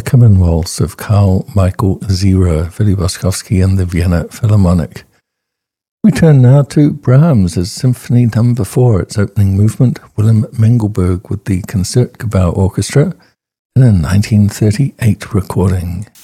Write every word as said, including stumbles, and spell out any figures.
Schumann Waltz of Carl Michael Zierer, Willy Boskowski and the Vienna Philharmonic. We turn now to Brahms' Symphony Number four, its opening movement, Willem Mengelberg with the Concertgebouw Orchestra, in a nineteen thirty-eight recording.